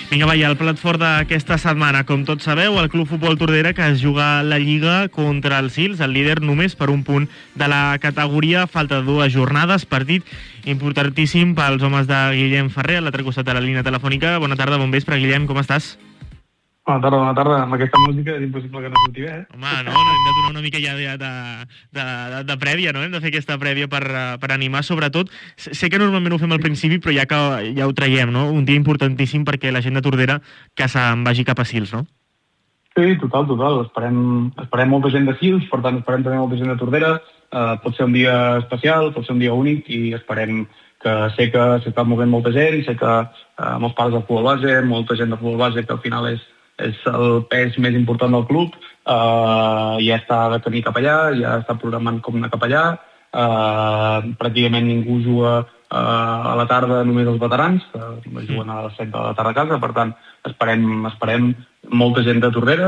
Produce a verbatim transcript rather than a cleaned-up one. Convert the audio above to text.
Vinga, va, i el plat fort d'aquesta setmana, com tots sabeu, el Club Futbol Tordera, que es juga la Lliga contra el Sils, el líder només per un punt de la categoria, falta dues jornades, partit importantíssim pels homes de Guillem Ferrer, a l'altre costat de la línia telefònica. Bona tarda, bon vespre, Guillem, com estàs? Bona tarda, bona tarda. Amb aquesta música és impossible que no surti bé, eh? Home, no, no hem de donar una mica ja de, de, de, de, de prèvia, no? Hem de fer aquesta prèvia per, per animar, sobretot. Sé que normalment ho fem al principi, però ja que ja ho traiem, no? Un dia importantíssim perquè la gent de Tordera que se'n vagi cap a Sils, no? Sí, total, total. Esperem, esperem molta gent de Sils, per tant esperem també molta gent de Tordera. Uh, pot ser un dia especial, pot ser un dia únic i esperem que sé que s'està movent molta gent, sé que uh, molts pares de futbol base, molta gent de futbol base que al final és és el pes més important del club, uh, ja està de camí cap allà, ja està programant com anar cap allà, uh, pràcticament ningú juga uh, a la tarda, només els veterans, uh, juguen a les set de la tarda a casa, per tant esperem, esperem molta gent de Tordera,